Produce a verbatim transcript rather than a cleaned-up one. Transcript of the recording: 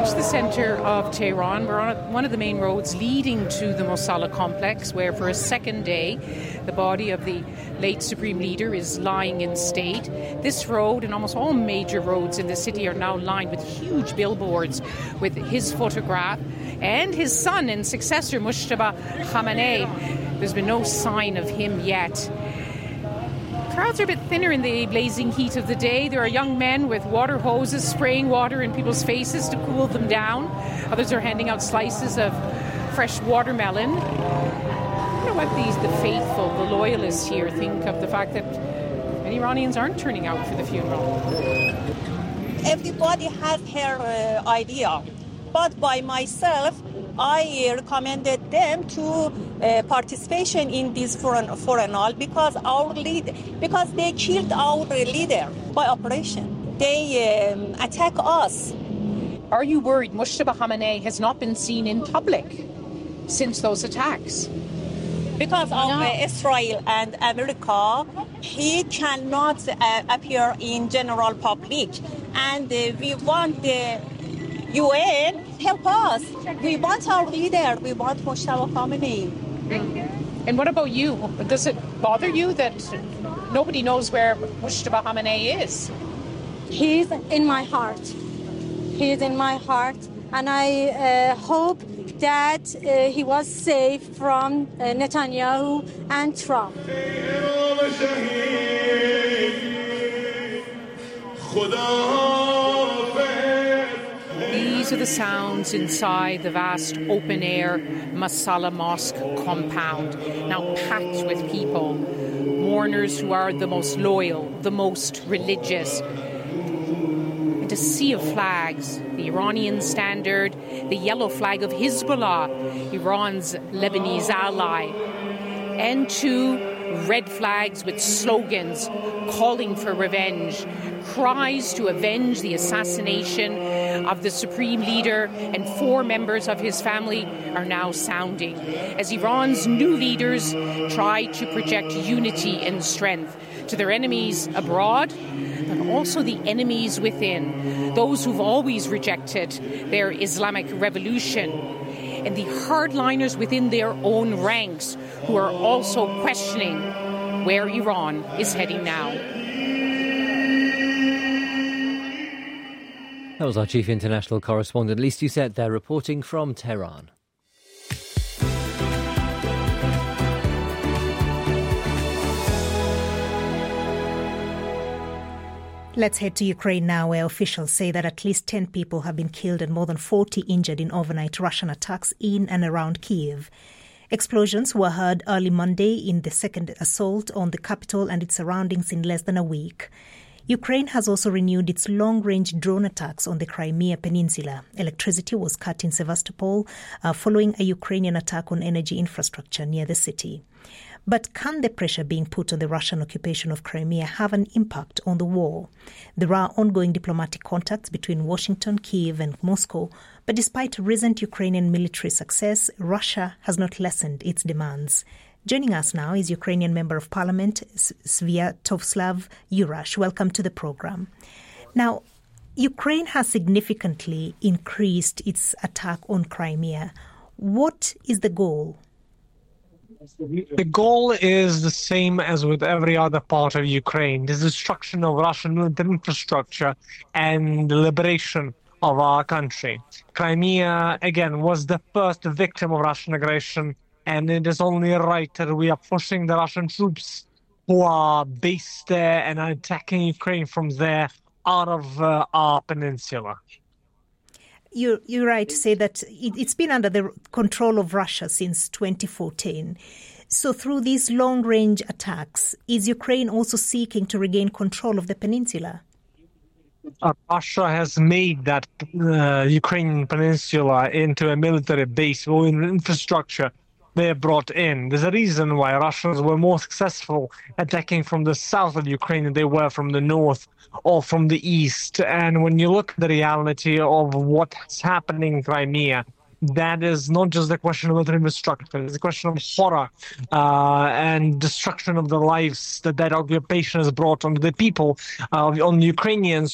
to the centre of Tehran. We're on one of the main roads leading to the Mosala complex, where for a second day the body of the late Supreme Leader is lying in state. This road and almost all major roads in the city are now lined with huge billboards with his photograph and his son and successor, Mojtaba Khamenei. There's been no sign of him yet. Crowds are a bit thinner in the blazing heat of the day. There are young men with water hoses spraying water in people's faces to cool them down. Others are handing out slices of fresh watermelon. I don't know what these, the faithful, the loyalists here think of the fact that many Iranians aren't turning out for the funeral. Everybody has her uh, idea, but by myself, I recommended them to uh, participation in this funeral because our lead, because they killed our leader by operation. They um, attack us. Are you worried Mojtaba Khamenei has not been seen in public since those attacks? Because of no. uh, Israel and America, he cannot uh, appear in general public, and uh, we want the U N help us. We want our leader. We want Mojtaba Khamenei. And what about you? Does it bother you that nobody knows where Mojtaba Khamenei is? He is in my heart. He is in my heart, and I uh, hope that uh, he was safe from uh, Netanyahu and Trump. These are the sounds inside the vast open-air Mosala Mosque compound, now packed with people, mourners who are the most loyal, the most religious. And a sea of flags, the Iranian standard, the yellow flag of Hezbollah, Iran's Lebanese ally, and two red flags with slogans calling for revenge, cries to avenge the assassination of the Supreme Leader and four members of his family are now sounding as Iran's new leaders try to project unity and strength to their enemies abroad, but also the enemies within, those who've always rejected their Islamic revolution, and the hardliners within their own ranks who are also questioning where Iran is heading now. That was our chief international correspondent, Lise Doucette, there reporting from Tehran. Let's head to Ukraine now, where officials say that at least ten people have been killed and more than forty injured in overnight Russian attacks in and around Kyiv. Explosions were heard early Monday in the second assault on the capital and its surroundings in less than a week. Ukraine has also renewed its long-range drone attacks on the Crimea Peninsula. Electricity was cut in Sevastopol uh, following a Ukrainian attack on energy infrastructure near the city. But can the pressure being put on the Russian occupation of Crimea have an impact on the war? There are ongoing diplomatic contacts between Washington, Kyiv and Moscow, but despite recent Ukrainian military success, Russia has not lessened its demands. Joining us now is Ukrainian Member of Parliament, Sviatoslav Yurash. Welcome to the program. Now, Ukraine has significantly increased its attack on Crimea. What is the goal? The goal is the same as with every other part of Ukraine, the destruction of Russian military infrastructure and the liberation of our country. Crimea, again, was the first victim of Russian aggression, and it is only right that we are pushing the Russian troops who are based there and are attacking Ukraine from there out of uh, our peninsula. You're, you're right to say that it, it's been under the control of Russia since twenty fourteen. So through these long-range attacks, is Ukraine also seeking to regain control of the peninsula? Uh, Russia has made that uh, Ukrainian peninsula into a military base or infrastructure they brought in. There's a reason why Russians were more successful attacking from the south of Ukraine than they were from the north or from the east. And when you look at the reality of what's happening in Crimea, that is not just a question of military infrastructure, it's a question of horror uh, and destruction of the lives that that occupation has brought on the people, uh, on Ukrainians